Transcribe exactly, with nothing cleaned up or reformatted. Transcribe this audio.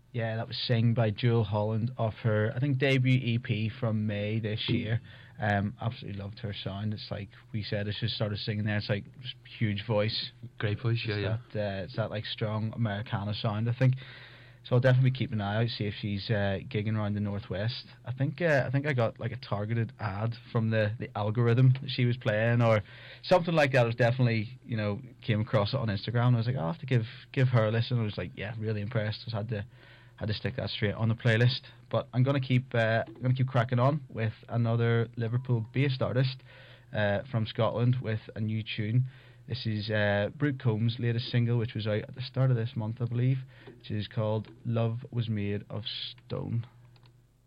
Yeah, that was Sing by Jewel Holland off her, I think, debut E P from May this year. Um, absolutely loved her sound. It's like we said, as she started singing there, it's like just huge voice. Great voice, yeah, It's yeah. that, uh, it's that like strong Americana sound, I think. So I'll definitely keep an eye out, see if she's uh, gigging around the northwest. I think uh, I think I got like a targeted ad from the, the algorithm that she was playing, or something like that. I was definitely, you know, came across it on Instagram. And I was like, I'll have to give give her a listen. I was like, yeah, really impressed. Just had to had to stick that straight on the playlist. But I'm gonna keep uh, I'm gonna keep cracking on with another Liverpool-based artist uh, from Scotland with a new tune. This is uh, Brooke Combs' latest single, which was out at the start of this month, I believe, which is called Love Was Made of Stone.